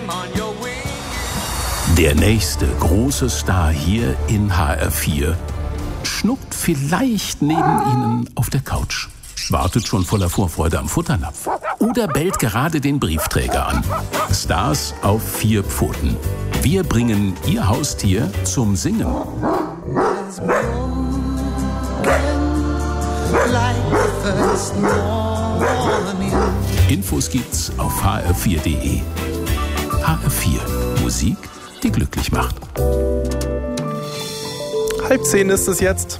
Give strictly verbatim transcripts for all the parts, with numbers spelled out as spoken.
Der nächste große Star hier in H R vier schnuckt vielleicht neben Ihnen auf der Couch, wartet schon voller Vorfreude am Futternapf oder bellt gerade den Briefträger an. Stars auf vier Pfoten. Wir bringen Ihr Haustier zum Singen. Infos gibt's auf h r vier punkt d e. H R vier. Musik, die glücklich macht. Halb zehn ist es jetzt.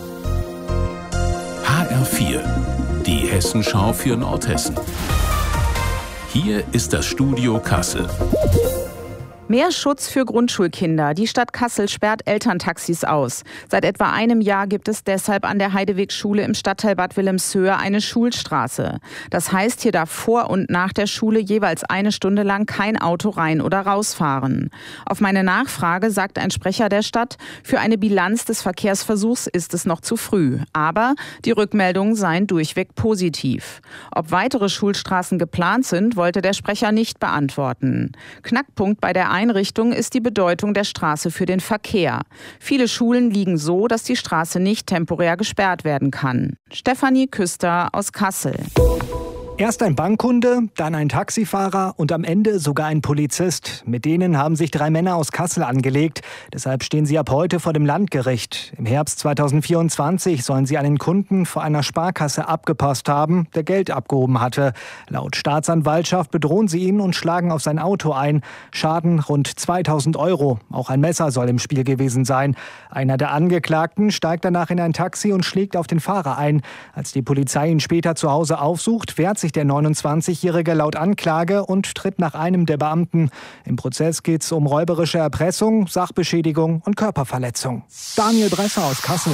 H R vier. Die Hessenschau für Nordhessen. Hier ist das Studio Kassel. Mehr Schutz für Grundschulkinder. Die Stadt Kassel sperrt Elterntaxis aus. Seit etwa einem Jahr gibt es deshalb an der Heidewegschule im Stadtteil Bad Wilhelmshöhe eine Schulstraße. Das heißt, hier darf vor und nach der Schule jeweils eine Stunde lang kein Auto rein oder rausfahren. Auf meine Nachfrage sagt ein Sprecher der Stadt, für eine Bilanz des Verkehrsversuchs ist es noch zu früh. Aber die Rückmeldungen seien durchweg positiv. Ob weitere Schulstraßen geplant sind, wollte der Sprecher nicht beantworten. Knackpunkt bei der Einrichtung ist die Bedeutung der Straße für den Verkehr. Viele Schulen liegen so, dass die Straße nicht temporär gesperrt werden kann. Stefanie Küster aus Kassel. Erst ein Bankkunde, dann ein Taxifahrer und am Ende sogar ein Polizist. Mit denen haben sich drei Männer aus Kassel angelegt. Deshalb stehen sie ab heute vor dem Landgericht. Im Herbst zweitausendvierundzwanzig sollen sie einen Kunden vor einer Sparkasse abgepasst haben, der Geld abgehoben hatte. Laut Staatsanwaltschaft bedrohen sie ihn und schlagen auf sein Auto ein. Schaden rund zweitausend Euro. Auch ein Messer soll im Spiel gewesen sein. Einer der Angeklagten steigt danach in ein Taxi und schlägt auf den Fahrer ein. Als die Polizei ihn später zu Hause aufsucht, wehrt sich der neunundzwanzigjährige laut Anklage und tritt nach einem der Beamten. Im Prozess geht es um räuberische Erpressung, Sachbeschädigung und Körperverletzung. Daniel Bresser aus Kassel.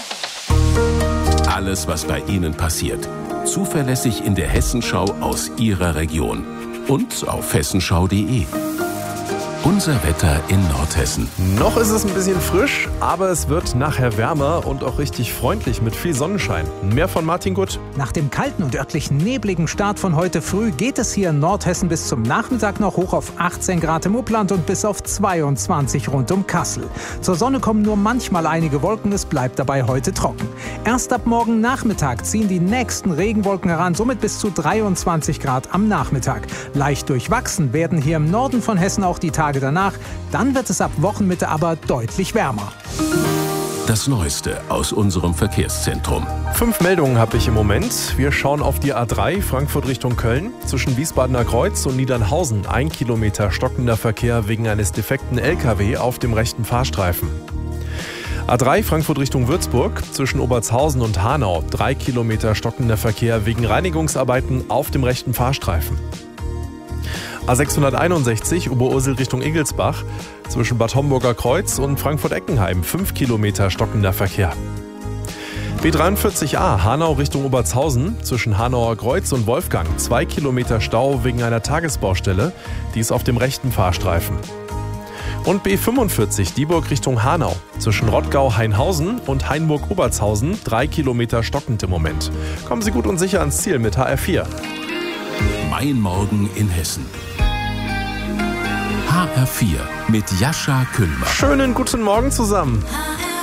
Alles, was bei Ihnen passiert. Zuverlässig in der Hessenschau aus Ihrer Region. Und auf hessenschau punkt d e. Unser Wetter in Nordhessen. Noch ist es ein bisschen frisch, aber es wird nachher wärmer und auch richtig freundlich mit viel Sonnenschein. Mehr von Martin Gutt. Nach dem kalten und örtlich nebligen Start von heute früh geht es hier in Nordhessen bis zum Nachmittag noch hoch auf achtzehn Grad im Upland und bis auf zweiundzwanzig rund um Kassel. Zur Sonne kommen nur manchmal einige Wolken, es bleibt dabei heute trocken. Erst ab morgen Nachmittag ziehen die nächsten Regenwolken heran, somit bis zu dreiundzwanzig Grad am Nachmittag. Leicht durchwachsen werden hier im Norden von Hessen auch die Tage danach, dann wird es ab Wochenmitte aber deutlich wärmer. Das Neueste aus unserem Verkehrszentrum. Fünf Meldungen habe ich im Moment. Wir schauen auf die A drei, Frankfurt Richtung Köln. Zwischen Wiesbadener Kreuz und Niedernhausen ein Kilometer stockender Verkehr wegen eines defekten L K W auf dem rechten Fahrstreifen. A drei, Frankfurt Richtung Würzburg. Zwischen Obertshausen und Hanau drei Kilometer stockender Verkehr wegen Reinigungsarbeiten auf dem rechten Fahrstreifen. A sechshunderteinundsechzig, Oberursel Richtung Igelsbach, zwischen Bad Homburger Kreuz und Frankfurt-Eckenheim, fünf Kilometer stockender Verkehr. B dreiundvierzig a, Hanau Richtung Obertshausen, zwischen Hanauer Kreuz und Wolfgang, zwei Kilometer Stau wegen einer Tagesbaustelle, die ist auf dem rechten Fahrstreifen. Und B fünfundvierzig, Dieburg Richtung Hanau, zwischen Rottgau-Hainhausen und Hainburg-Obertshausen, drei Kilometer stockend im Moment. Kommen Sie gut und sicher ans Ziel mit H R vier. Mein Morgen in Hessen. H R vier mit Jascha Kühlmann. Schönen guten Morgen zusammen. H R